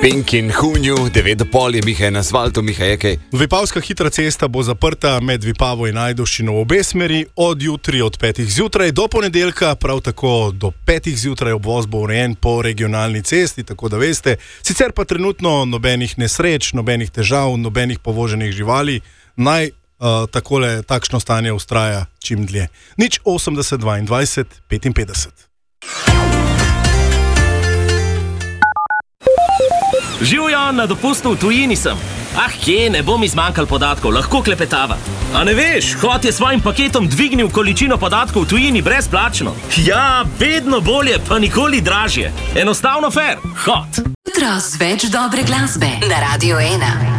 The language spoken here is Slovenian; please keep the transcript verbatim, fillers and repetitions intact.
Pink in Hunju, devet do pol je Miha na asfaltu, Miha je kaj. Vipavska hitra cesta bo zaprta med Vipavo in Ajdovščino v obe smeri od jutri od petih zjutraj do ponedeljka, prav tako do petih zjutraj obvoz bo urejen po regionalni cesti, tako da veste. Sicer pa trenutno nobenih nesreč, nobenih težav, nobenih povoženih živali, naj uh, takole takšno stanje ustraja čim dlje. Nič osemdeset dvaindvajset petinpetdeset. Živjo, na dopustu v tujini sem. Ah, kje, ne bom izmanjkal podatkov, lahko klepetava. A ne veš, Hot je svojim paketom dvignil količino podatkov v tujini brezplačno. Ja, vedno bolje, pa nikoli dražje. Enostavno fair, Hot. Jutro z več dobre glasbe na Radio ena.